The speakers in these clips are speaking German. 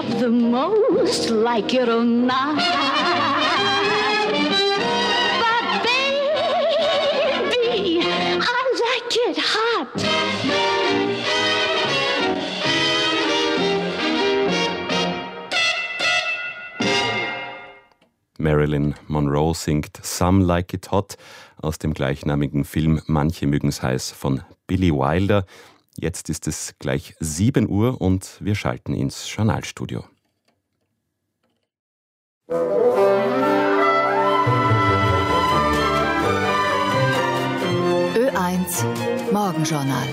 love the most, like it or not. But baby, I like it hot. Marilyn Monroe singt Some Like It Hot aus dem gleichnamigen Film Manche mögen's heiß von Billy Wilder. Jetzt ist es gleich 7 Uhr und wir schalten ins Journalstudio. Ö1 Morgenjournal.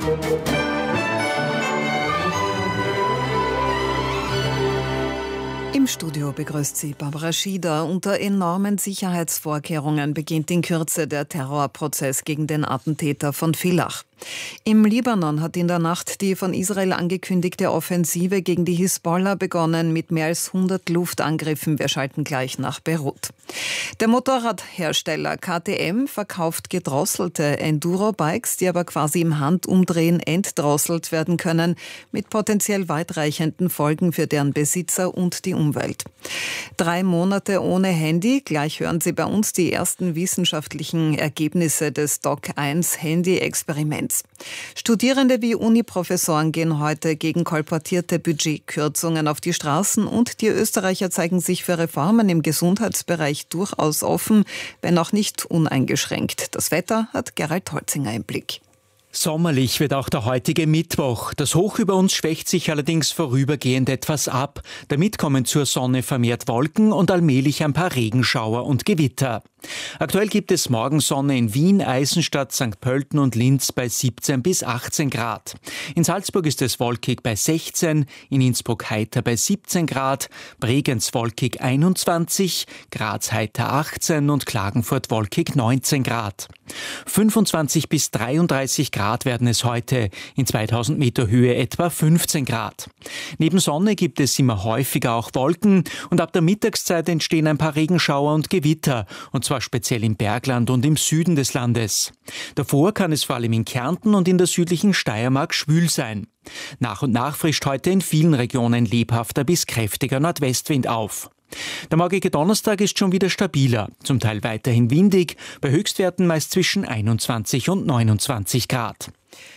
Im Studio begrüßt sie Barbara Schieder. Unter enormen Sicherheitsvorkehrungen beginnt in Kürze der Terrorprozess gegen den Attentäter von Villach. Im Libanon hat in der Nacht die von Israel angekündigte Offensive gegen die Hisbollah begonnen mit mehr als 100 Luftangriffen. Wir schalten gleich nach Beirut. Der Motorradhersteller KTM verkauft gedrosselte Enduro-Bikes, die aber quasi im Handumdrehen entdrosselt werden können, mit potenziell weitreichenden Folgen für deren Besitzer und die Umwelt. 3 Monate ohne Handy. Gleich hören Sie bei uns die ersten wissenschaftlichen Ergebnisse des DOC-1-Handy-Experiments. Studierende wie Uniprofessoren gehen heute gegen kolportierte Budgetkürzungen auf die Straßen und die Österreicher zeigen sich für Reformen im Gesundheitsbereich durchaus offen, wenn auch nicht uneingeschränkt. Das Wetter hat Gerald Holzinger im Blick. Sommerlich wird auch der heutige Mittwoch. Das Hoch über uns schwächt sich allerdings vorübergehend etwas ab. Damit kommen zur Sonne vermehrt Wolken und allmählich ein paar Regenschauer und Gewitter. Aktuell gibt es Morgensonne in Wien, Eisenstadt, St. Pölten und Linz bei 17 bis 18 Grad. In Salzburg ist es wolkig bei 16, in Innsbruck heiter bei 17 Grad, Bregenz wolkig 21, Graz heiter 18 und Klagenfurt wolkig 19 Grad. 25 bis 33 Grad werden es heute, in 2000 Meter Höhe etwa 15 Grad. Neben Sonne gibt es immer häufiger auch Wolken und ab der Mittagszeit entstehen ein paar Regenschauer und Gewitter, und zwar speziell im Bergland und im Süden des Landes. Davor kann es vor allem in Kärnten und in der südlichen Steiermark schwül sein. Nach und nach frischt heute in vielen Regionen lebhafter bis kräftiger Nordwestwind auf. Der morgige Donnerstag ist schon wieder stabiler, zum Teil weiterhin windig, bei Höchstwerten meist zwischen 21 und 29 Grad.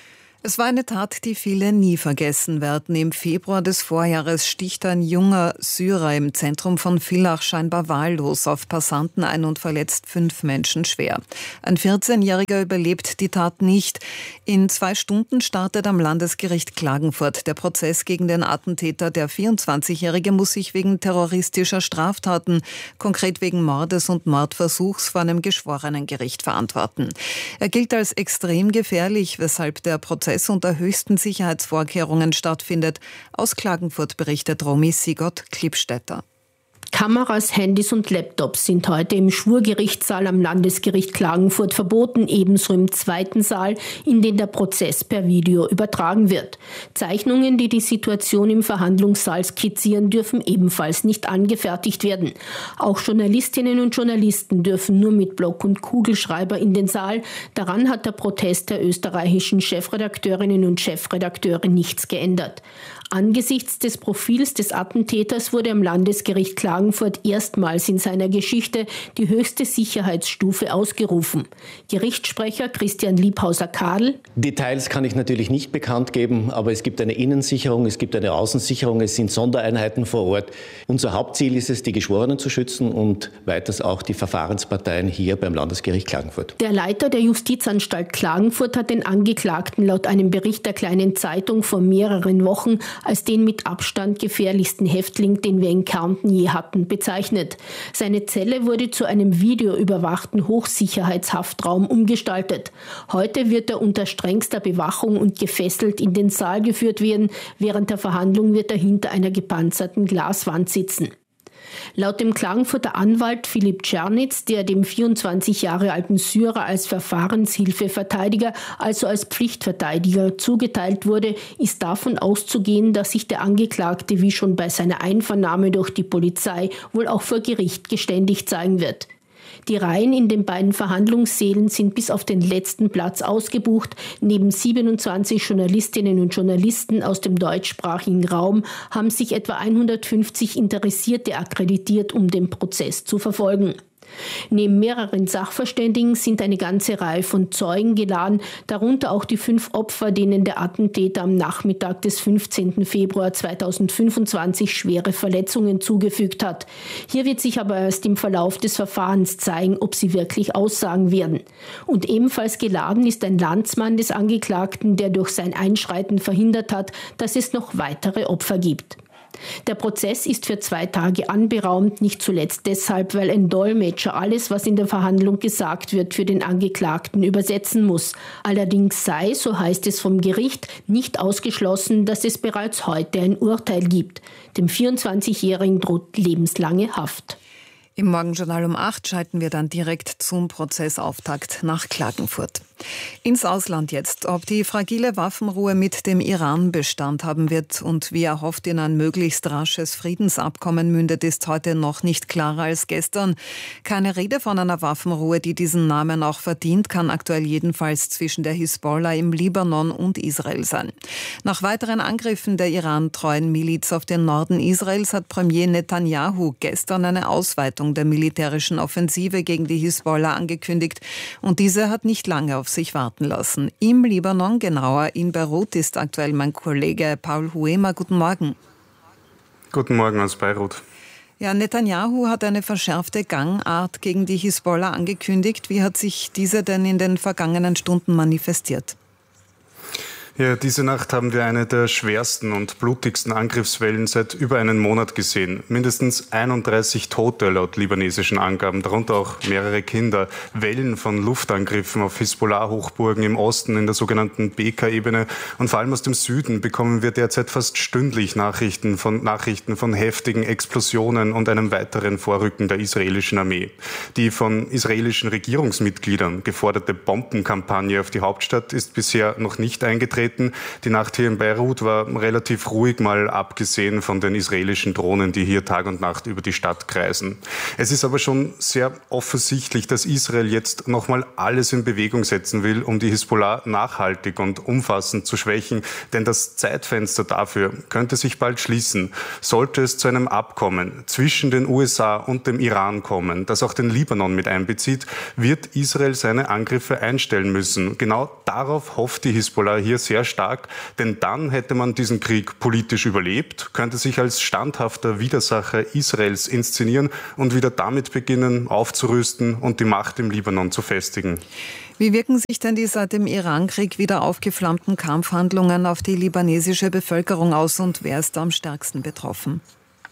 Es war eine Tat, die viele nie vergessen werden. Im Februar des Vorjahres sticht ein junger Syrer im Zentrum von Villach scheinbar wahllos auf Passanten ein und verletzt 5 Menschen schwer. Ein 14-Jähriger überlebt die Tat nicht. In 2 Stunden startet am Landesgericht Klagenfurt der Prozess gegen den Attentäter. Der 24-Jährige muss sich wegen terroristischer Straftaten, konkret wegen Mordes und Mordversuchs, vor einem Geschworenengericht verantworten. Er gilt als extrem gefährlich, weshalb der Prozess unter höchsten Sicherheitsvorkehrungen stattfindet. Aus Klagenfurt berichtet Romy Sigott-Klippstätter. Kameras, Handys und Laptops sind heute im Schwurgerichtssaal am Landesgericht Klagenfurt verboten, ebenso im 2. Saal, in den der Prozess per Video übertragen wird. Zeichnungen, die die Situation im Verhandlungssaal skizzieren, dürfen ebenfalls nicht angefertigt werden. Auch Journalistinnen und Journalisten dürfen nur mit Block und Kugelschreiber in den Saal. Daran hat der Protest der österreichischen Chefredakteurinnen und Chefredakteure nichts geändert. Angesichts des Profils des Attentäters wurde am Landesgericht Klagenfurt erstmals in seiner Geschichte die höchste Sicherheitsstufe ausgerufen. Gerichtssprecher Christian Liebhauser-Kadel: Details kann ich natürlich nicht bekannt geben, aber es gibt eine Innensicherung, es gibt eine Außensicherung, es sind Sondereinheiten vor Ort. Unser Hauptziel ist es, die Geschworenen zu schützen und weiters auch die Verfahrensparteien hier beim Landesgericht Klagenfurt. Der Leiter der Justizanstalt Klagenfurt hat den Angeklagten laut einem Bericht der Kleinen Zeitung vor mehreren Wochen als den mit Abstand gefährlichsten Häftling, den wir in Kärnten je hatten, bezeichnet. Seine Zelle wurde zu einem videoüberwachten Hochsicherheitshaftraum umgestaltet. Heute wird er unter strengster Bewachung und gefesselt in den Saal geführt werden. Während der Verhandlung wird er hinter einer gepanzerten Glaswand sitzen. Laut dem Klagenfurter Anwalt Philipp Czernitz, der dem 24 Jahre alten Syrer als Verfahrenshilfeverteidiger, also als Pflichtverteidiger, zugeteilt wurde, ist davon auszugehen, dass sich der Angeklagte wie schon bei seiner Einvernahme durch die Polizei wohl auch vor Gericht geständig zeigen wird. Die Reihen in den beiden Verhandlungssälen sind bis auf den letzten Platz ausgebucht. Neben 27 Journalistinnen und Journalisten aus dem deutschsprachigen Raum haben sich etwa 150 Interessierte akkreditiert, um den Prozess zu verfolgen. Neben mehreren Sachverständigen sind eine ganze Reihe von Zeugen geladen, darunter auch die 5 Opfer, denen der Attentäter am Nachmittag des 15. Februar 2025 schwere Verletzungen zugefügt hat. Hier wird sich aber erst im Verlauf des Verfahrens zeigen, ob sie wirklich aussagen werden. Und ebenfalls geladen ist ein Landsmann des Angeklagten, der durch sein Einschreiten verhindert hat, dass es noch weitere Opfer gibt. Der Prozess ist für 2 Tage anberaumt, nicht zuletzt deshalb, weil ein Dolmetscher alles, was in der Verhandlung gesagt wird, für den Angeklagten übersetzen muss. Allerdings sei, so heißt es vom Gericht, nicht ausgeschlossen, dass es bereits heute ein Urteil gibt. Dem 24-Jährigen droht lebenslange Haft. Im Morgenjournal um 8 schalten wir dann direkt zum Prozessauftakt nach Klagenfurt. Ins Ausland jetzt. Ob die fragile Waffenruhe mit dem Iran Bestand haben wird und wie erhofft in ein möglichst rasches Friedensabkommen mündet, ist heute noch nicht klarer als gestern. Keine Rede von einer Waffenruhe, die diesen Namen auch verdient, kann aktuell jedenfalls zwischen der Hisbollah im Libanon und Israel sein. Nach weiteren Angriffen der Iran-treuen Miliz auf den Norden Israels hat Premier Netanyahu gestern eine Ausweitung der militärischen Offensive gegen die Hisbollah angekündigt. Und diese hat nicht lange auf sich warten lassen. Im Libanon, genauer in Beirut, ist aktuell mein Kollege Paul Huema. Guten Morgen. Guten Morgen aus Beirut. Ja, Netanyahu hat eine verschärfte Gangart gegen die Hisbollah angekündigt. Wie hat sich diese denn in den vergangenen Stunden manifestiert? Ja, diese Nacht haben wir eine der schwersten und blutigsten Angriffswellen seit über einem Monat gesehen. Mindestens 31 Tote laut libanesischen Angaben, darunter auch mehrere Kinder. Wellen von Luftangriffen auf Hisbollah-Hochburgen im Osten in der sogenannten Bekaa-Ebene. Und vor allem aus dem Süden bekommen wir derzeit fast stündlich Nachrichten von heftigen Explosionen und einem weiteren Vorrücken der israelischen Armee. Die von israelischen Regierungsmitgliedern geforderte Bombenkampagne auf die Hauptstadt ist bisher noch nicht eingetreten. Die Nacht hier in Beirut war relativ ruhig, mal abgesehen von den israelischen Drohnen, die hier Tag und Nacht über die Stadt kreisen. Es ist aber schon sehr offensichtlich, dass Israel jetzt nochmal alles in Bewegung setzen will, um die Hisbollah nachhaltig und umfassend zu schwächen. Denn das Zeitfenster dafür könnte sich bald schließen. Sollte es zu einem Abkommen zwischen den USA und dem Iran kommen, das auch den Libanon mit einbezieht, wird Israel seine Angriffe einstellen müssen. Genau darauf hofft die Hisbollah hier sehr stark, denn dann hätte man diesen Krieg politisch überlebt, könnte sich als standhafter Widersacher Israels inszenieren und wieder damit beginnen, aufzurüsten und die Macht im Libanon zu festigen. Wie wirken sich denn die seit dem Irankrieg wieder aufgeflammten Kampfhandlungen auf die libanesische Bevölkerung aus und wer ist da am stärksten betroffen?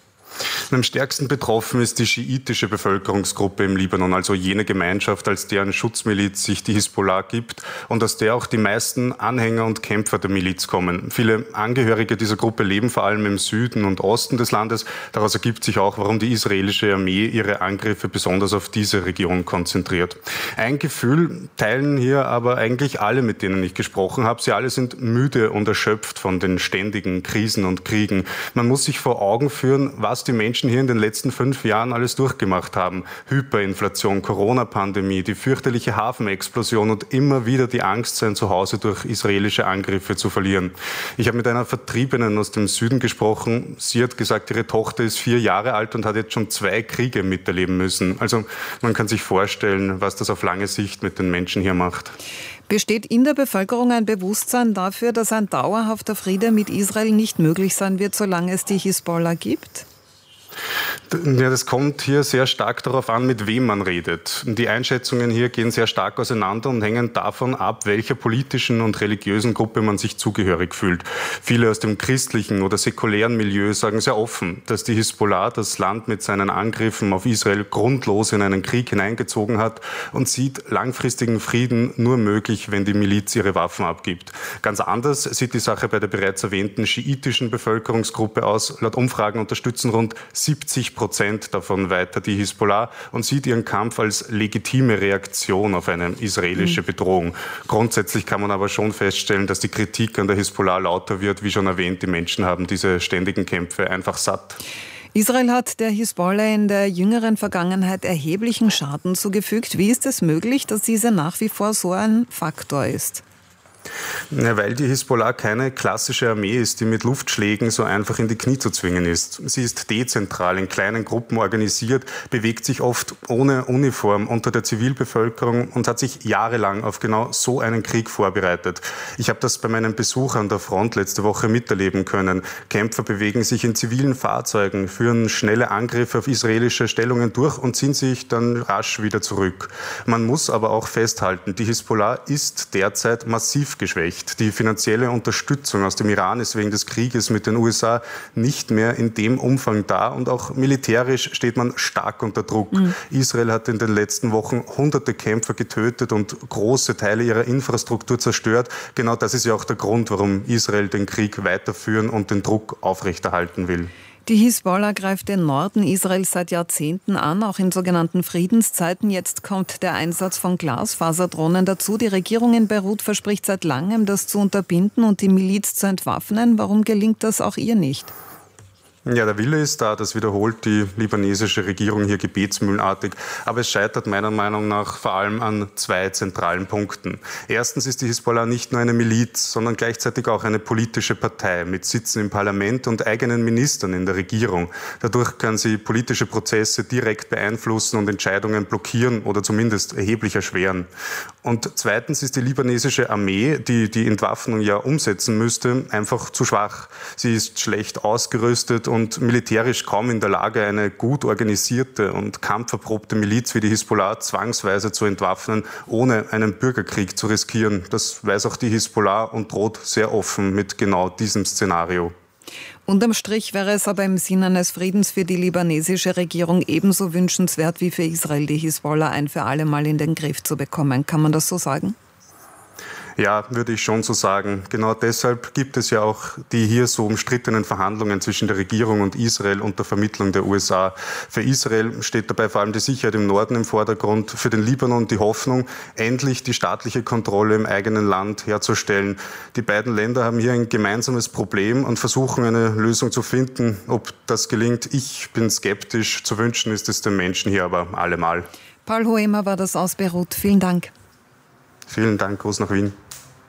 Am stärksten betroffen ist die schiitische Bevölkerungsgruppe im Libanon, also jene Gemeinschaft, als deren Schutzmiliz sich die Hisbollah gibt und aus der auch die meisten Anhänger und Kämpfer der Miliz kommen. Viele Angehörige dieser Gruppe leben vor allem im Süden und Osten des Landes. Daraus ergibt sich auch, warum die israelische Armee ihre Angriffe besonders auf diese Region konzentriert. Ein Gefühl teilen hier aber eigentlich alle, mit denen ich gesprochen habe. Sie alle sind müde und erschöpft von den ständigen Krisen und Kriegen. Man muss sich vor Augen führen, was die Menschen hier in den letzten 5 Jahren alles durchgemacht haben. Hyperinflation, Corona-Pandemie, die fürchterliche Hafenexplosion und immer wieder die Angst, sein Zuhause durch israelische Angriffe zu verlieren. Ich habe mit einer Vertriebenen aus dem Süden gesprochen. Sie hat gesagt, ihre Tochter ist 4 Jahre alt und hat jetzt schon 2 Kriege miterleben müssen. Also man kann sich vorstellen, was das auf lange Sicht mit den Menschen hier macht. Besteht in der Bevölkerung ein Bewusstsein dafür, dass ein dauerhafter Friede mit Israel nicht möglich sein wird, solange es die Hisbollah gibt? Ja, das kommt hier sehr stark darauf an, mit wem man redet. Die Einschätzungen hier gehen sehr stark auseinander und hängen davon ab, welcher politischen und religiösen Gruppe man sich zugehörig fühlt. Viele aus dem christlichen oder säkulären Milieu sagen sehr offen, dass die Hisbollah das Land mit seinen Angriffen auf Israel grundlos in einen Krieg hineingezogen hat und sieht langfristigen Frieden nur möglich, wenn die Miliz ihre Waffen abgibt. Ganz anders sieht die Sache bei der bereits erwähnten schiitischen Bevölkerungsgruppe aus. Laut Umfragen unterstützen rund 70% davon weiter die Hisbollah und sieht ihren Kampf als legitime Reaktion auf eine israelische Bedrohung. Grundsätzlich kann man aber schon feststellen, dass die Kritik an der Hisbollah lauter wird. Wie schon erwähnt, die Menschen haben diese ständigen Kämpfe einfach satt. Israel hat der Hisbollah in der jüngeren Vergangenheit erheblichen Schaden zugefügt. Wie ist es möglich, dass diese nach wie vor so ein Faktor ist? Ja, weil die Hisbollah keine klassische Armee ist, die mit Luftschlägen so einfach in die Knie zu zwingen ist. Sie ist dezentral, in kleinen Gruppen organisiert, bewegt sich oft ohne Uniform unter der Zivilbevölkerung und hat sich jahrelang auf genau so einen Krieg vorbereitet. Ich habe das bei meinem Besuch an der Front letzte Woche miterleben können. Kämpfer bewegen sich in zivilen Fahrzeugen, führen schnelle Angriffe auf israelische Stellungen durch und ziehen sich dann rasch wieder zurück. Man muss aber auch festhalten, die Hisbollah ist derzeit massiv geschwächt. Die finanzielle Unterstützung aus dem Iran ist wegen des Krieges mit den USA nicht mehr in dem Umfang da und auch militärisch steht man stark unter Druck. Israel hat in den letzten Wochen hunderte Kämpfer getötet und große Teile ihrer Infrastruktur zerstört. Genau das ist ja auch der Grund, warum Israel den Krieg weiterführen und den Druck aufrechterhalten will. Die Hisbollah greift den Norden Israels seit Jahrzehnten an, auch in sogenannten Friedenszeiten. Jetzt kommt der Einsatz von Glasfaserdrohnen dazu. Die Regierung in Beirut verspricht seit langem, das zu unterbinden und die Miliz zu entwaffnen. Warum gelingt das auch ihr nicht? Ja, der Wille ist da, das wiederholt die libanesische Regierung hier gebetsmühlenartig. Aber es scheitert meiner Meinung nach vor allem an zwei zentralen Punkten. Erstens ist die Hisbollah nicht nur eine Miliz, sondern gleichzeitig auch eine politische Partei mit Sitzen im Parlament und eigenen Ministern in der Regierung. Dadurch kann sie politische Prozesse direkt beeinflussen und Entscheidungen blockieren oder zumindest erheblich erschweren. Und zweitens ist die libanesische Armee, die die Entwaffnung ja umsetzen müsste, einfach zu schwach. Sie ist schlecht ausgerüstet und militärisch kaum in der Lage, eine gut organisierte und kampferprobte Miliz wie die Hisbollah zwangsweise zu entwaffnen, ohne einen Bürgerkrieg zu riskieren. Das weiß auch die Hisbollah und droht sehr offen mit genau diesem Szenario. Unterm Strich wäre es aber im Sinne eines Friedens für die libanesische Regierung ebenso wünschenswert wie für Israel, die Hisbollah ein für alle Mal in den Griff zu bekommen. Kann man das so sagen? Ja, würde ich schon so sagen. Genau deshalb gibt es ja auch die hier so umstrittenen Verhandlungen zwischen der Regierung und Israel unter Vermittlung der USA. Für Israel steht dabei vor allem die Sicherheit im Norden im Vordergrund, für den Libanon die Hoffnung, endlich die staatliche Kontrolle im eigenen Land herzustellen. Die beiden Länder haben hier ein gemeinsames Problem und versuchen eine Lösung zu finden. Ob das gelingt, ich bin skeptisch. Zu wünschen ist es den Menschen hier aber allemal. Paul Hoemer war das aus Beirut. Vielen Dank. Vielen Dank, Gruß nach Wien.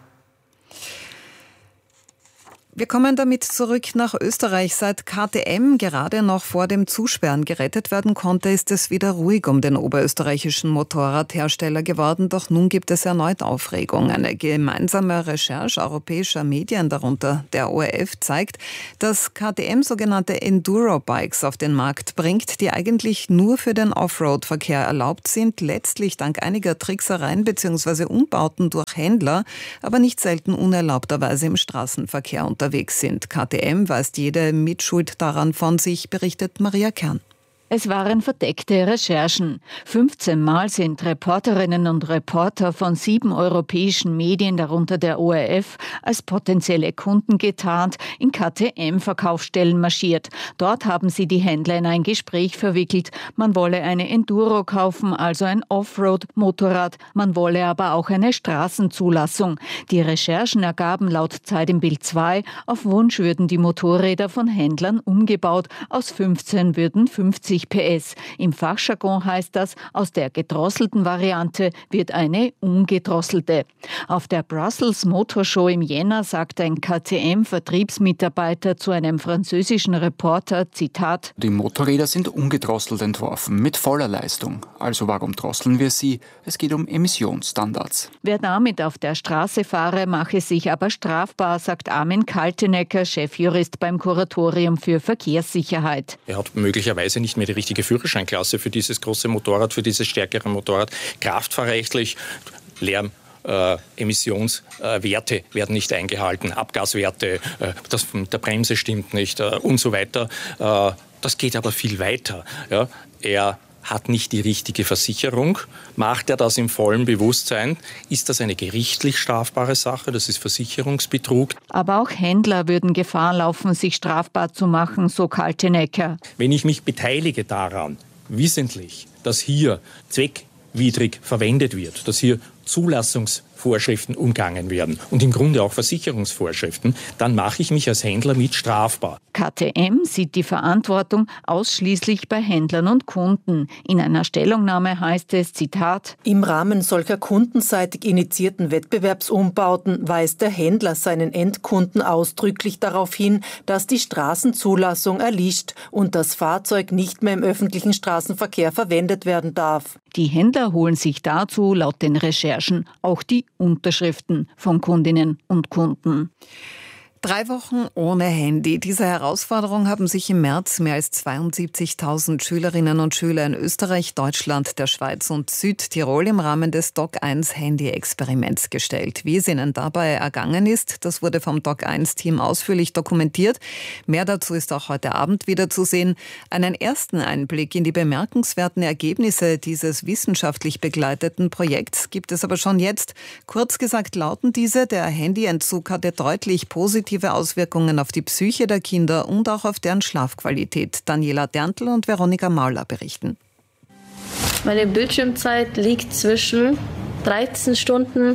Wir kommen damit zurück nach Österreich. Seit KTM gerade noch vor dem Zusperren gerettet werden konnte, ist es wieder ruhig um den oberösterreichischen Motorradhersteller geworden. Doch nun gibt es erneut Aufregung. Eine gemeinsame Recherche europäischer Medien, darunter der ORF, zeigt, dass KTM sogenannte Enduro-Bikes auf den Markt bringt, die eigentlich nur für den Offroad-Verkehr erlaubt sind, letztlich dank einiger Tricksereien bzw. Umbauten durch Händler, aber nicht selten unerlaubterweise im Straßenverkehr unterwegs sind. KTM weist jede Mitschuld daran von sich, berichtet Maria Kern. Es waren verdeckte Recherchen. 15 Mal sind Reporterinnen und Reporter von 7 europäischen Medien, darunter der ORF, als potenzielle Kunden getarnt, in KTM-Verkaufsstellen marschiert. Dort haben sie die Händler in ein Gespräch verwickelt. Man wolle eine Enduro kaufen, also ein Offroad-Motorrad. Man wolle aber auch eine Straßenzulassung. Die Recherchen ergaben laut Zeit im Bild 2, auf Wunsch würden die Motorräder von Händlern umgebaut. Aus 15 würden 50 PS. Im Fachjargon heißt das, aus der gedrosselten Variante wird eine ungedrosselte. Auf der Brussels Motor Show im Jänner sagte ein KTM-Vertriebsmitarbeiter zu einem französischen Reporter, Zitat: Die Motorräder sind ungedrosselt entworfen, mit voller Leistung. Also warum drosseln wir sie? Es geht um Emissionsstandards. Wer damit auf der Straße fahre, mache sich aber strafbar, sagt Armin Kaltenecker, Chefjurist beim Kuratorium für Verkehrssicherheit. Er hat möglicherweise nicht mehr die richtige Führerscheinklasse für dieses große Motorrad, für dieses stärkere Motorrad. Kraftfahrrechtlich, Lärm, Emissionswerte werden nicht eingehalten, Abgaswerte, das der Bremse stimmt nicht und so weiter. Das geht aber viel weiter. Ja. Er hat nicht die richtige Versicherung. Macht er das im vollen Bewusstsein? Ist das eine gerichtlich strafbare Sache? Das ist Versicherungsbetrug. Aber auch Händler würden Gefahr laufen, sich strafbar zu machen, so Kaltenecker. Wenn ich mich beteilige daran, wissentlich, dass hier zweckwidrig verwendet wird, dass hier Vorschriften umgangen werden und im Grunde auch Versicherungsvorschriften, dann mache ich mich als Händler mit strafbar. KTM sieht die Verantwortung ausschließlich bei Händlern und Kunden. In einer Stellungnahme heißt es, Zitat: Im Rahmen solcher kundenseitig initiierten Wettbewerbsumbauten weist der Händler seinen Endkunden ausdrücklich darauf hin, dass die Straßenzulassung erlischt und das Fahrzeug nicht mehr im öffentlichen Straßenverkehr verwendet werden darf. Die Händler holen sich dazu laut den Recherchen auch die Unterschriften von Kundinnen und Kunden. 3 Wochen ohne Handy. Dieser Herausforderung haben sich im März mehr als 72.000 Schülerinnen und Schüler in Österreich, Deutschland, der Schweiz und Südtirol im Rahmen des DOC1 Handy-Experiments gestellt. Wie es ihnen dabei ergangen ist, das wurde vom DOC1-Team ausführlich dokumentiert. Mehr dazu ist auch heute Abend wieder zu sehen. Einen ersten Einblick in die bemerkenswerten Ergebnisse dieses wissenschaftlich begleiteten Projekts gibt es aber schon jetzt. Kurz gesagt lauten diese: Der Handyentzug hatte deutlich positive Auswirkungen auf die Psyche der Kinder und auch auf deren Schlafqualität. Daniela Derntl und Veronika Mauler berichten. Meine Bildschirmzeit liegt zwischen 13 Stunden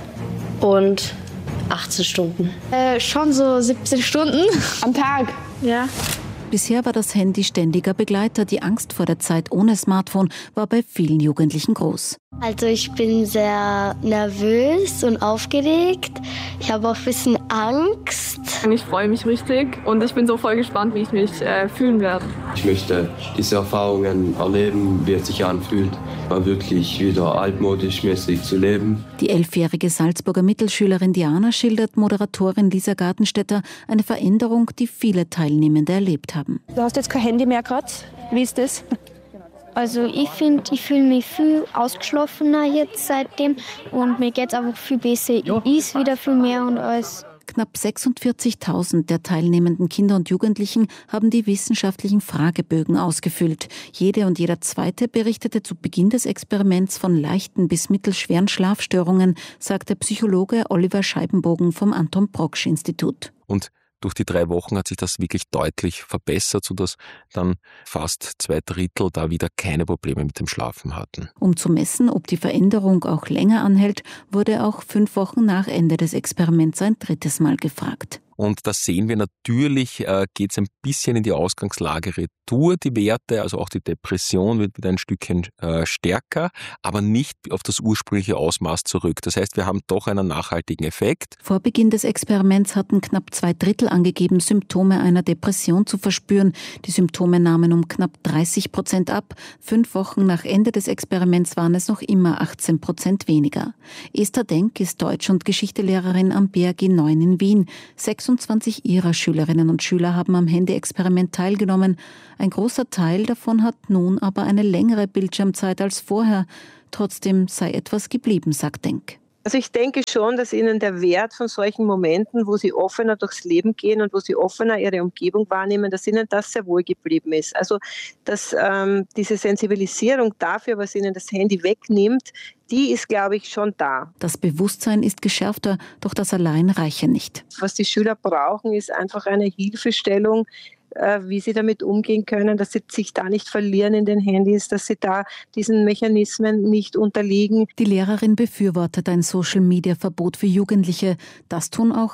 und 18 Stunden. Schon so 17 Stunden am Tag. Ja. Bisher war das Handy ständiger Begleiter. Die Angst vor der Zeit ohne Smartphone war bei vielen Jugendlichen groß. Also ich bin sehr nervös und aufgeregt. Ich habe auch ein bisschen Angst. Ich freue mich richtig und ich bin so voll gespannt, wie ich mich fühlen werde. Ich möchte diese Erfahrungen erleben, wie es sich anfühlt, mal wirklich wieder altmodisch mäßig zu leben. Die 11-jährige Salzburger Mittelschülerin Diana schildert Moderatorin Lisa Gartenstädter eine Veränderung, die viele Teilnehmende erlebt haben. Du hast jetzt kein Handy mehr gerade. Wie ist das? Also ich finde, ich fühle mich viel ausgeschlafener jetzt seitdem und mir geht es einfach viel besser. Ich esse wieder viel mehr und alles. Knapp 46.000 der teilnehmenden Kinder und Jugendlichen haben die wissenschaftlichen Fragebögen ausgefüllt. Jede und jeder Zweite berichtete zu Beginn des Experiments von leichten bis mittelschweren Schlafstörungen, sagt der Psychologe Oliver Scheibenbogen vom Anton-Proksch-Institut. Und durch die 3 Wochen hat sich das wirklich deutlich verbessert, sodass dann fast 2/3 da wieder keine Probleme mit dem Schlafen hatten. Um zu messen, ob die Veränderung auch länger anhält, wurde auch 5 Wochen nach Ende des Experiments ein 3. Mal gefragt. Und da sehen wir natürlich, geht es ein bisschen in die Ausgangslage retour, die Werte, also auch die Depression wird wieder ein Stückchen stärker, aber nicht auf das ursprüngliche Ausmaß zurück. Das heißt, wir haben doch einen nachhaltigen Effekt. Vor Beginn des Experiments hatten knapp 2/3 angegeben, Symptome einer Depression zu verspüren. Die Symptome nahmen um knapp 30% ab. 5 Wochen nach Ende des Experiments waren es noch immer 18% weniger. Esther Denk ist Deutsch- und Geschichtelehrerin am BRG 9 in Wien. 26 ihrer Schülerinnen und Schüler haben am Handy-Experiment teilgenommen. Ein großer Teil davon hat nun aber eine längere Bildschirmzeit als vorher. Trotzdem sei etwas geblieben, sagt Denk. Also ich denke schon, dass Ihnen der Wert von solchen Momenten, wo Sie offener durchs Leben gehen und wo Sie offener Ihre Umgebung wahrnehmen, dass Ihnen das sehr wohl geblieben ist. Also dass diese Sensibilisierung dafür, was Ihnen das Handy wegnimmt, die ist, glaube ich, schon da. Das Bewusstsein ist geschärfter, doch das allein reiche nicht. Was die Schüler brauchen, ist einfach eine Hilfestellung, wie sie damit umgehen können, dass sie sich da nicht verlieren in den Handys, dass sie da diesen Mechanismen nicht unterliegen. Die Lehrerin befürwortet ein Social-Media-Verbot für Jugendliche. Das tun auch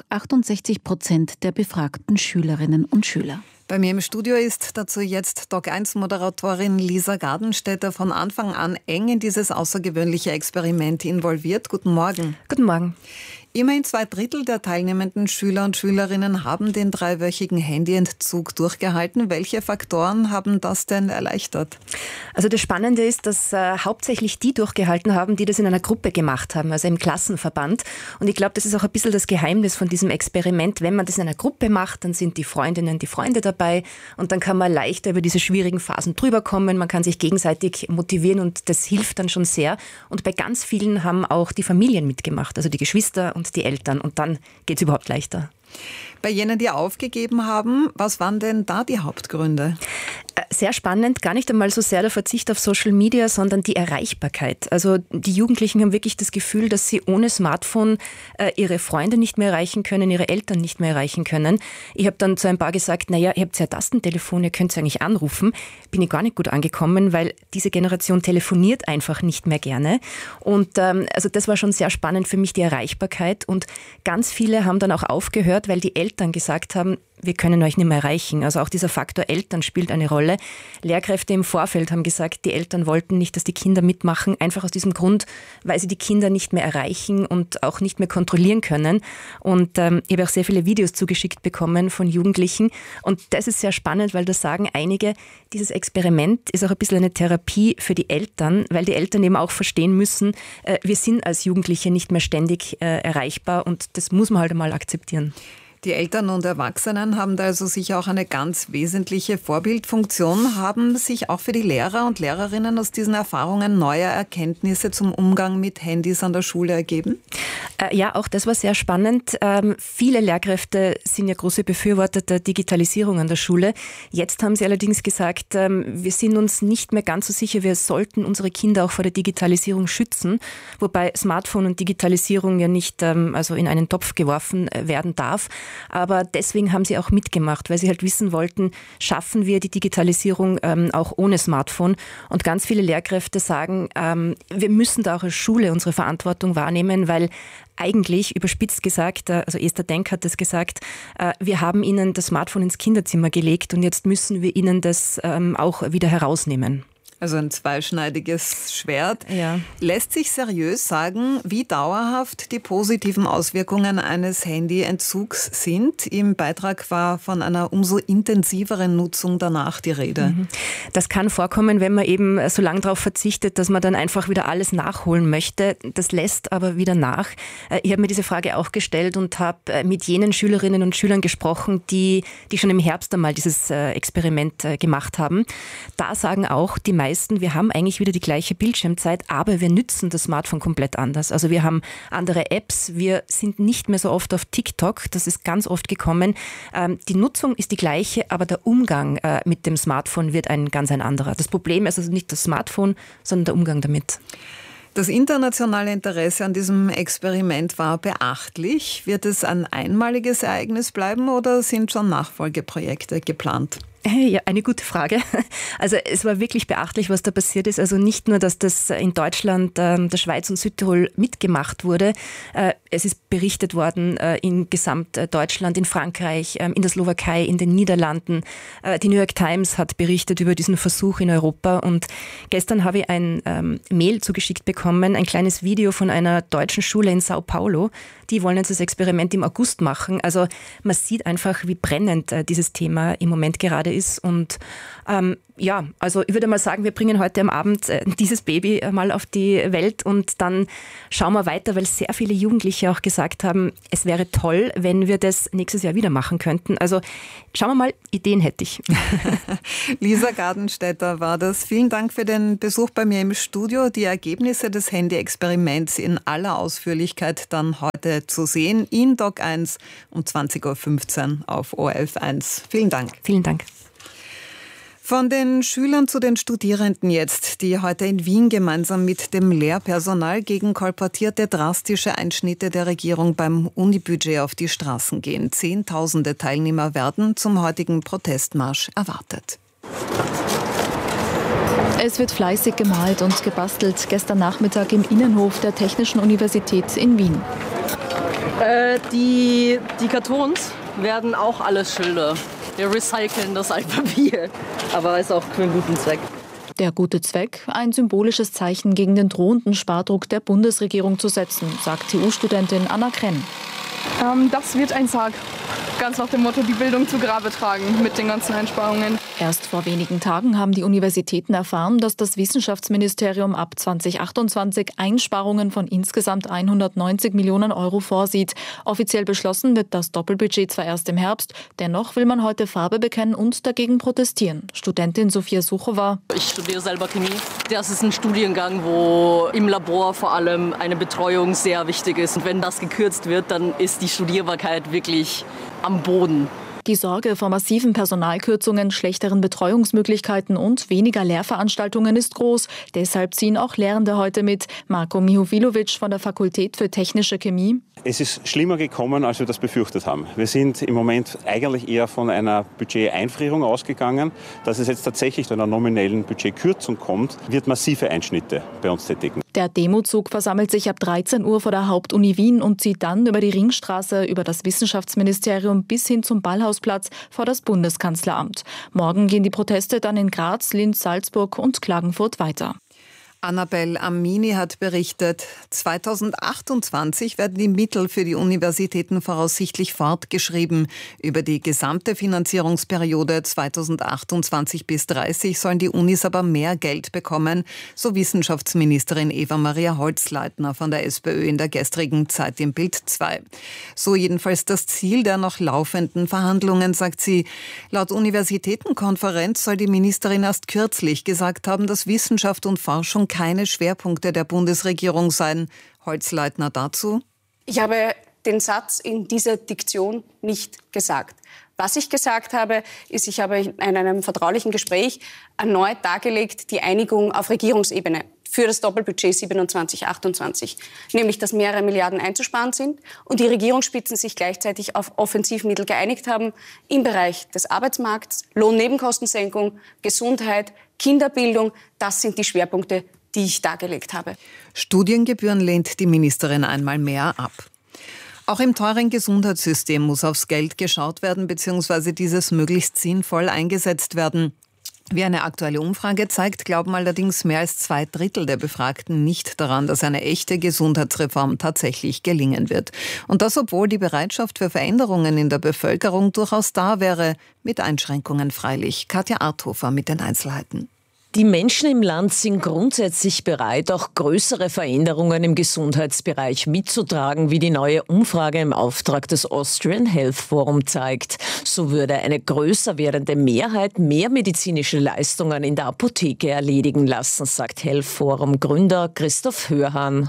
68% der befragten Schülerinnen und Schüler. Bei mir im Studio ist dazu jetzt DOC1-Moderatorin Lisa Gartenstädter von Anfang an eng in dieses außergewöhnliche Experiment involviert. Guten Morgen. Guten Morgen. Immerhin 2/3 der teilnehmenden Schüler und Schülerinnen haben den 3-wöchigen Handyentzug durchgehalten. Welche Faktoren haben das denn erleichtert? Also das Spannende ist, dass hauptsächlich die durchgehalten haben, die das in einer Gruppe gemacht haben, also im Klassenverband. Und ich glaube, das ist auch ein bisschen das Geheimnis von diesem Experiment. Wenn man das in einer Gruppe macht, dann sind die Freundinnen, die Freunde dabei und dann kann man leichter über diese schwierigen Phasen drüber kommen. Man kann sich gegenseitig motivieren und das hilft dann schon sehr. Und bei ganz vielen haben auch die Familien mitgemacht, also die Geschwister und die Eltern und dann geht es überhaupt leichter. Bei jenen, die aufgegeben haben, was waren denn da die Hauptgründe? Sehr spannend, gar nicht einmal so sehr der Verzicht auf Social Media, sondern die Erreichbarkeit. Also die Jugendlichen haben wirklich das Gefühl, dass sie ohne Smartphone ihre Freunde nicht mehr erreichen können, ihre Eltern nicht mehr erreichen können. Ich habe dann zu ein paar gesagt, naja, ihr habt ja Tastentelefon, ihr könnt eigentlich anrufen. Bin ich gar nicht gut angekommen, weil diese Generation telefoniert einfach nicht mehr gerne. Und also das war schon sehr spannend für mich, die Erreichbarkeit. Und ganz viele haben dann auch aufgehört, weil die Eltern gesagt haben, wir können euch nicht mehr erreichen. Also auch dieser Faktor Eltern spielt eine Rolle. Lehrkräfte im Vorfeld haben gesagt, die Eltern wollten nicht, dass die Kinder mitmachen, einfach aus diesem Grund, weil sie die Kinder nicht mehr erreichen und auch nicht mehr kontrollieren können. Und ich habe auch sehr viele Videos zugeschickt bekommen von Jugendlichen. Und das ist sehr spannend, weil da sagen einige, dieses Experiment ist auch ein bisschen eine Therapie für die Eltern, weil die Eltern eben auch verstehen müssen, wir sind als Jugendliche nicht mehr ständig erreichbar und das muss man halt einmal akzeptieren. Die Eltern und Erwachsenen haben da also sicher auch eine ganz wesentliche Vorbildfunktion. Haben sich auch für die Lehrer und Lehrerinnen aus diesen Erfahrungen neue Erkenntnisse zum Umgang mit Handys an der Schule ergeben? Ja, auch das war sehr spannend. Viele Lehrkräfte sind ja große Befürworter der Digitalisierung an der Schule. Jetzt haben sie allerdings gesagt, wir sind uns nicht mehr ganz so sicher, wir sollten unsere Kinder auch vor der Digitalisierung schützen, wobei Smartphone und Digitalisierung ja nicht also in einen Topf geworfen werden darf. Aber deswegen haben sie auch mitgemacht, weil sie halt wissen wollten, schaffen wir die Digitalisierung auch ohne Smartphone. Und ganz viele Lehrkräfte sagen, wir müssen da auch als Schule unsere Verantwortung wahrnehmen, weil eigentlich, überspitzt gesagt, also Esther Denk hat das gesagt, wir haben ihnen das Smartphone ins Kinderzimmer gelegt und jetzt müssen wir ihnen das auch wieder herausnehmen. Also ein zweischneidiges Schwert. Ja. Lässt sich seriös sagen, wie dauerhaft die positiven Auswirkungen eines Handyentzugs sind? Im Beitrag war von einer umso intensiveren Nutzung danach die Rede. Das kann vorkommen, wenn man eben so lange darauf verzichtet, dass man dann einfach wieder alles nachholen möchte. Das lässt aber wieder nach. Ich habe mir diese Frage auch gestellt und habe mit jenen Schülerinnen und Schülern gesprochen, die schon im Herbst einmal dieses Experiment gemacht haben. Da sagen auch die meisten, wir haben eigentlich wieder die gleiche Bildschirmzeit, aber wir nützen das Smartphone komplett anders. Also wir haben andere Apps, wir sind nicht mehr so oft auf TikTok, das ist ganz oft gekommen. Die Nutzung ist die gleiche, aber der Umgang mit dem Smartphone wird ein ganz anderer. Das Problem ist also nicht das Smartphone, sondern der Umgang damit. Das internationale Interesse an diesem Experiment war beachtlich. Wird es ein einmaliges Ereignis bleiben oder sind schon Nachfolgeprojekte geplant? Ja, eine gute Frage. Also es war wirklich beachtlich, was da passiert ist. Also nicht nur, dass das in Deutschland, der Schweiz und Südtirol mitgemacht wurde. Es ist berichtet worden in Gesamtdeutschland, in Frankreich, in der Slowakei, in den Niederlanden. Die New York Times hat berichtet über diesen Versuch in Europa. Und gestern habe ich ein Mail zugeschickt bekommen, ein kleines Video von einer deutschen Schule in Sao Paulo. Die wollen jetzt das Experiment im August machen. Also man sieht einfach, wie brennend dieses Thema im Moment gerade ist. Und ja, also ich würde mal sagen, wir bringen heute am Abend dieses Baby mal auf die Welt und dann schauen wir weiter, weil sehr viele Jugendliche auch gesagt haben, es wäre toll, wenn wir das nächstes Jahr wieder machen könnten. Also schauen wir mal, Ideen hätte ich. Lisa Gardenstädter war das. Vielen Dank für den Besuch bei mir im Studio. Die Ergebnisse des Handy-Experiments in aller Ausführlichkeit dann heute zu sehen in Doc 1 um 20.15 Uhr auf ORF 1. Vielen Dank. Vielen Dank. Von den Schülern zu den Studierenden jetzt, die heute in Wien gemeinsam mit dem Lehrpersonal gegen kolportierte drastische Einschnitte der Regierung beim Unibudget auf die Straßen gehen. Zehntausende Teilnehmer werden zum heutigen Protestmarsch erwartet. Es wird fleißig gemalt und gebastelt. Gestern Nachmittag im Innenhof der Technischen Universität in Wien. Die Kartons werden auch alles Schilder. Wir recyceln das Altpapier, aber ist auch für einen guten Zweck. Der gute Zweck, ein symbolisches Zeichen gegen den drohenden Spardruck der Bundesregierung zu setzen, sagt TU-Studentin Anna Krenn. Das wird ein Sarg. Ganz nach dem Motto, die Bildung zu Grabe tragen mit den ganzen Einsparungen. Erst vor wenigen Tagen haben die Universitäten erfahren, dass das Wissenschaftsministerium ab 2028 Einsparungen von insgesamt 190 Millionen Euro vorsieht. Offiziell beschlossen wird das Doppelbudget zwar erst im Herbst, dennoch will man heute Farbe bekennen und dagegen protestieren. Studentin Sophia Suchowa. Ich studiere selber Chemie. Das ist ein Studiengang, wo im Labor vor allem eine Betreuung sehr wichtig ist. Und wenn das gekürzt wird, dann ist die Studierbarkeit wirklich am Boden. Die Sorge vor massiven Personalkürzungen, schlechteren Betreuungsmöglichkeiten und weniger Lehrveranstaltungen ist groß. Deshalb ziehen auch Lehrende heute mit. Marko Mihovilovic von der Fakultät für Technische Chemie. Es ist schlimmer gekommen, als wir das befürchtet haben. Wir sind im Moment eigentlich eher von einer Budgeteinfrierung ausgegangen. Dass es jetzt tatsächlich zu einer nominellen Budgetkürzung kommt, wird massive Einschnitte bei uns tätigen. Der Demozug versammelt sich ab 13 Uhr vor der Hauptuni Wien und zieht dann über die Ringstraße, über das Wissenschaftsministerium bis hin zum Ballhausplatz vor das Bundeskanzleramt. Morgen gehen die Proteste dann in Graz, Linz, Salzburg und Klagenfurt weiter. Annabel Amini hat berichtet, 2028 werden die Mittel für die Universitäten voraussichtlich fortgeschrieben. Über die gesamte Finanzierungsperiode 2028 bis 30 sollen die Unis aber mehr Geld bekommen, so Wissenschaftsministerin Eva-Maria Holzleitner von der SPÖ in der gestrigen Zeit im Bild 2. So jedenfalls das Ziel der noch laufenden Verhandlungen, sagt sie. Laut Universitätenkonferenz soll die Ministerin erst kürzlich gesagt haben, dass Wissenschaft und Forschung keine Schwerpunkte der Bundesregierung seien. Holzleitner dazu: Ich habe den Satz in dieser Diktion nicht gesagt. Was ich gesagt habe, ist, ich habe in einem vertraulichen Gespräch erneut dargelegt, die Einigung auf Regierungsebene für das Doppelbudget 27/28, nämlich dass mehrere Milliarden einzusparen sind und die Regierungsspitzen sich gleichzeitig auf Offensivmittel geeinigt haben im Bereich des Arbeitsmarkts, Lohnnebenkostensenkung, Gesundheit, Kinderbildung. Das sind die Schwerpunkte, die ich dargelegt habe. Studiengebühren lehnt die Ministerin einmal mehr ab. Auch im teuren Gesundheitssystem muss aufs Geld geschaut werden bzw. dieses möglichst sinnvoll eingesetzt werden. Wie eine aktuelle Umfrage zeigt, glauben allerdings mehr als 2/3 der Befragten nicht daran, dass eine echte Gesundheitsreform tatsächlich gelingen wird. Und das, obwohl die Bereitschaft für Veränderungen in der Bevölkerung durchaus da wäre, mit Einschränkungen freilich. Katja Arthofer mit den Einzelheiten. Die Menschen im Land sind grundsätzlich bereit, auch größere Veränderungen im Gesundheitsbereich mitzutragen, wie die neue Umfrage im Auftrag des Austrian Health Forum zeigt. So würde eine größer werdende Mehrheit mehr medizinische Leistungen in der Apotheke erledigen lassen, sagt Health Forum Gründer Christoph Hörhan.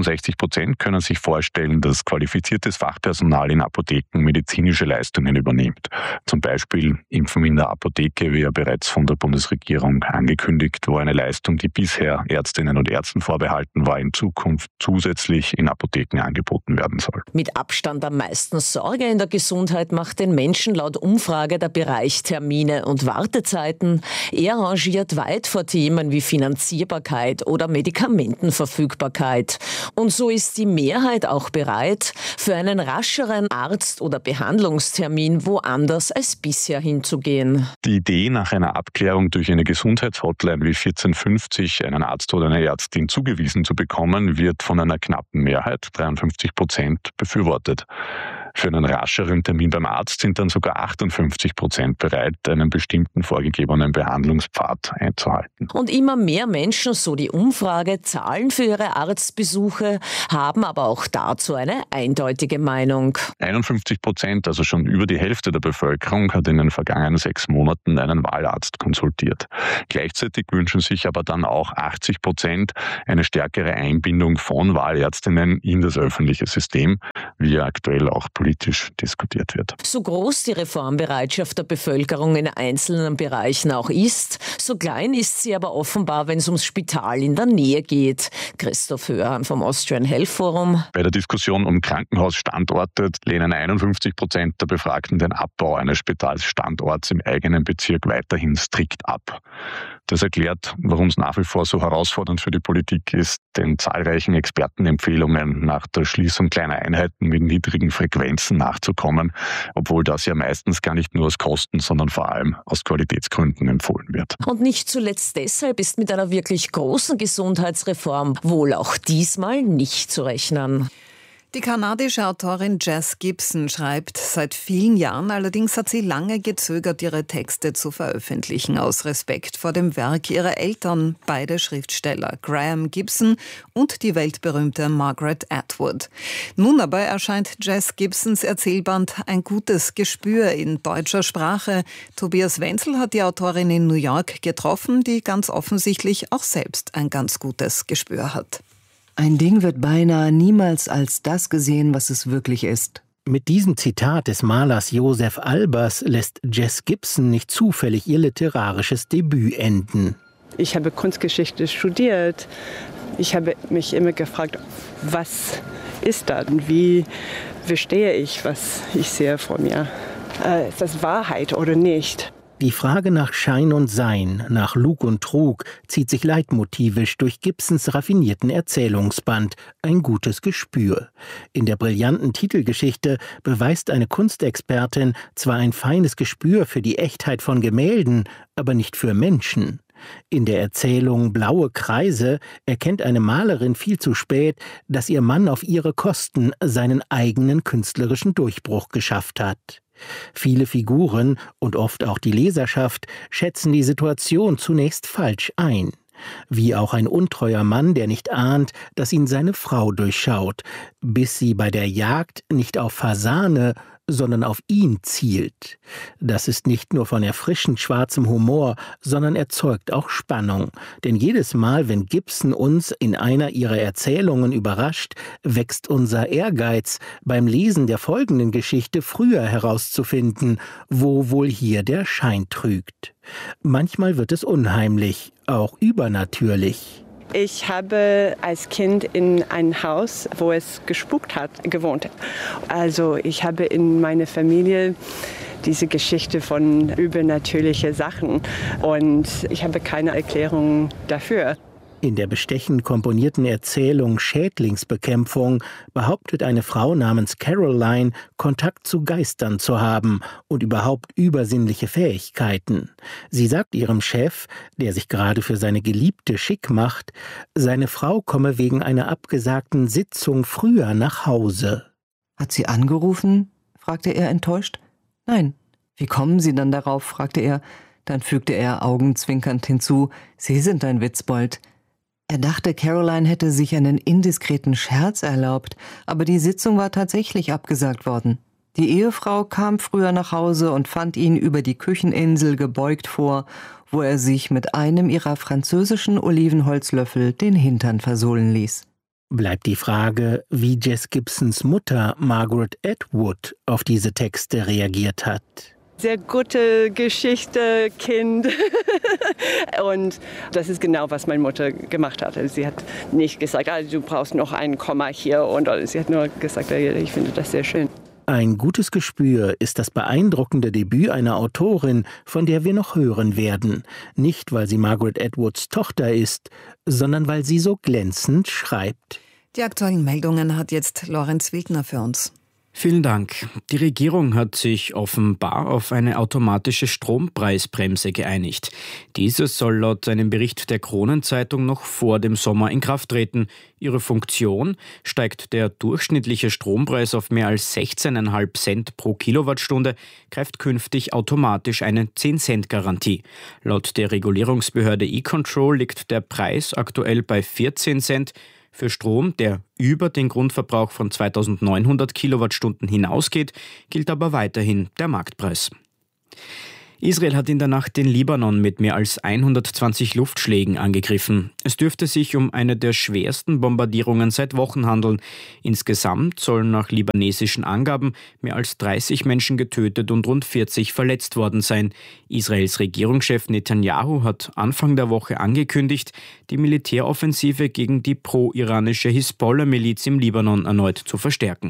66% können sich vorstellen, dass qualifiziertes Fachpersonal in Apotheken medizinische Leistungen übernimmt. Zum Beispiel Impfen in der Apotheke, wie ja bereits von der Bundesregierung angekündigt, war eine Leistung, die bisher Ärztinnen und Ärzten vorbehalten war, in Zukunft zusätzlich in Apotheken angeboten werden soll. Mit Abstand am meisten Sorge in der Gesundheit macht den Menschen laut Umfrage der Bereich Termine und Wartezeiten. Er rangiert weit vor Themen wie Finanzierbarkeit oder Medikamentenverfügbarkeit. Und so ist die Mehrheit auch bereit, für einen rascheren Arzt- oder Behandlungstermin woanders als bisher hinzugehen. Die Idee, nach einer Abklärung durch eine Gesundheitshotline wie 1450 einen Arzt oder eine Ärztin zugewiesen zu bekommen, wird von einer knappen Mehrheit, 53%, befürwortet. Für einen rascheren Termin beim Arzt sind dann sogar 58% bereit, einen bestimmten vorgegebenen Behandlungspfad einzuhalten. Und immer mehr Menschen, so die Umfrage, zahlen für ihre Arztbesuche, haben aber auch dazu eine eindeutige Meinung. 51%, also schon über die Hälfte der Bevölkerung, hat in den vergangenen 6 Monaten einen Wahlarzt konsultiert. Gleichzeitig wünschen sich aber dann auch 80% eine stärkere Einbindung von Wahlärztinnen in das öffentliche System, wie aktuell auch politisch diskutiert wird. So groß die Reformbereitschaft der Bevölkerung in einzelnen Bereichen auch ist, so klein ist sie aber offenbar, wenn es ums Spital in der Nähe geht. Christoph Hörhan vom Austrian Health Forum. Bei der Diskussion um Krankenhausstandorte lehnen 51% der Befragten den Abbau eines Spitalsstandorts im eigenen Bezirk weiterhin strikt ab. Das erklärt, warum es nach wie vor so herausfordernd für die Politik ist, den zahlreichen Expertenempfehlungen nach der Schließung kleiner Einheiten mit niedrigen Frequenzen nachzukommen, obwohl das ja meistens gar nicht nur aus Kosten, sondern vor allem aus Qualitätsgründen empfohlen wird. Und nicht zuletzt deshalb ist mit einer wirklich großen Gesundheitsreform wohl auch diesmal nicht zu rechnen. Die kanadische Autorin Jess Gibson schreibt seit vielen Jahren, allerdings hat sie lange gezögert, ihre Texte zu veröffentlichen, aus Respekt vor dem Werk ihrer Eltern, beide Schriftsteller, Graham Gibson und die weltberühmte Margaret Atwood. Nun aber erscheint Jess Gibsons Erzählband Ein gutes Gespür in deutscher Sprache. Tobias Wenzel hat die Autorin in New York getroffen, die ganz offensichtlich auch selbst ein ganz gutes Gespür hat. Ein Ding wird beinahe niemals als das gesehen, was es wirklich ist. Mit diesem Zitat des Malers Joseph Albers lässt Jess Gibson nicht zufällig ihr literarisches Debüt enden. Ich habe Kunstgeschichte studiert. Ich habe mich immer gefragt, was ist das und wie verstehe ich, was ich sehe vor mir? Ist das Wahrheit oder nicht? Die Frage nach Schein und Sein, nach Lug und Trug, zieht sich leitmotivisch durch Gibsons raffinierten Erzählungsband »Ein gutes Gespür«. In der brillanten Titelgeschichte beweist eine Kunstexpertin zwar ein feines Gespür für die Echtheit von Gemälden, aber nicht für Menschen. In der Erzählung »Blaue Kreise« erkennt eine Malerin viel zu spät, dass ihr Mann auf ihre Kosten seinen eigenen künstlerischen Durchbruch geschafft hat. Viele Figuren und oft auch die Leserschaft schätzen die Situation zunächst falsch ein. Wie auch ein untreuer Mann, der nicht ahnt, dass ihn seine Frau durchschaut, bis sie bei der Jagd nicht auf Fasane, sondern auf ihn zielt. Das ist nicht nur von erfrischend schwarzem Humor, sondern erzeugt auch Spannung. Denn jedes Mal, wenn Gibson uns in einer ihrer Erzählungen überrascht, wächst unser Ehrgeiz, beim Lesen der folgenden Geschichte früher herauszufinden, wo wohl hier der Schein trügt. Manchmal wird es unheimlich, auch übernatürlich. Ich habe als Kind in einem Haus, wo es gespukt hat, gewohnt. Also ich habe in meiner Familie diese Geschichte von übernatürlichen Sachen und ich habe keine Erklärung dafür. In der bestechend komponierten Erzählung »Schädlingsbekämpfung« behauptet eine Frau namens Caroline, Kontakt zu Geistern zu haben und überhaupt übersinnliche Fähigkeiten. Sie sagt ihrem Chef, der sich gerade für seine Geliebte schick macht, seine Frau komme wegen einer abgesagten Sitzung früher nach Hause. »Hat sie angerufen?« fragte er enttäuscht. »Nein.« »Wie kommen Sie dann darauf?« fragte er. Dann fügte er augenzwinkernd hinzu, »Sie sind ein Witzbold.« Er dachte, Caroline hätte sich einen indiskreten Scherz erlaubt, aber die Sitzung war tatsächlich abgesagt worden. Die Ehefrau kam früher nach Hause und fand ihn über die Kücheninsel gebeugt vor, wo er sich mit einem ihrer französischen Olivenholzlöffel den Hintern versohlen ließ. Bleibt die Frage, wie Jess Gibsons Mutter Margaret Atwood auf diese Texte reagiert hat. Sehr gute Geschichte, Kind. Und das ist genau, was meine Mutter gemacht hat. Also sie hat nicht gesagt, du brauchst noch ein Komma hier. Und sie hat nur gesagt, ich finde das sehr schön. Ein gutes Gespür ist das beeindruckende Debüt einer Autorin, von der wir noch hören werden. Nicht, weil sie Margaret Atwoods Tochter ist, sondern weil sie so glänzend schreibt. Die aktuellen Meldungen hat jetzt Lorenz Wildner für uns. Vielen Dank. Die Regierung hat sich offenbar auf eine automatische Strompreisbremse geeinigt. Diese soll laut einem Bericht der Kronenzeitung noch vor dem Sommer in Kraft treten. Ihre Funktion: steigt der durchschnittliche Strompreis auf mehr als 16,5 Cent pro Kilowattstunde, greift künftig automatisch eine 10-Cent-Garantie. Laut der Regulierungsbehörde E-Control liegt der Preis aktuell bei 14 Cent. Für Strom, der über den Grundverbrauch von 2.900 Kilowattstunden hinausgeht, gilt aber weiterhin der Marktpreis. Israel hat in der Nacht den Libanon mit mehr als 120 Luftschlägen angegriffen. Es dürfte sich um eine der schwersten Bombardierungen seit Wochen handeln. Insgesamt sollen nach libanesischen Angaben mehr als 30 Menschen getötet und rund 40 verletzt worden sein. Israels Regierungschef Netanyahu hat Anfang der Woche angekündigt, die Militäroffensive gegen die pro-iranische Hisbollah-Miliz im Libanon erneut zu verstärken.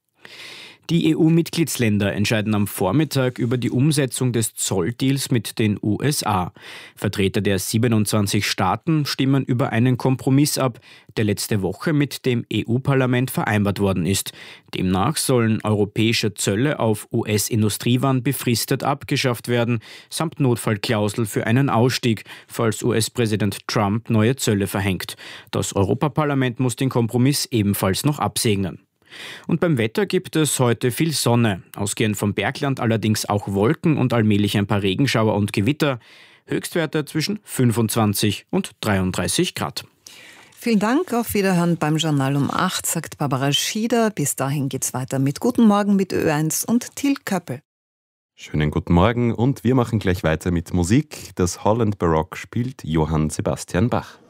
Die EU-Mitgliedsländer entscheiden am Vormittag über die Umsetzung des Zolldeals mit den USA. Vertreter der 27 Staaten stimmen über einen Kompromiss ab, der letzte Woche mit dem EU-Parlament vereinbart worden ist. Demnach sollen europäische Zölle auf US-Industriewaren befristet abgeschafft werden, samt Notfallklausel für einen Ausstieg, falls US-Präsident Trump neue Zölle verhängt. Das Europaparlament muss den Kompromiss ebenfalls noch absegnen. Und beim Wetter gibt es heute viel Sonne, ausgehend vom Bergland allerdings auch Wolken und allmählich ein paar Regenschauer und Gewitter. Höchstwerte zwischen 25 und 33 Grad. Vielen Dank, auf Wiederhören beim Journal um 8, sagt Barbara Schieder. Bis dahin geht's weiter mit Guten Morgen mit Ö1 und Till Köppel. Schönen guten Morgen und wir machen gleich weiter mit Musik. Das Holland Baroque spielt Johann Sebastian Bach.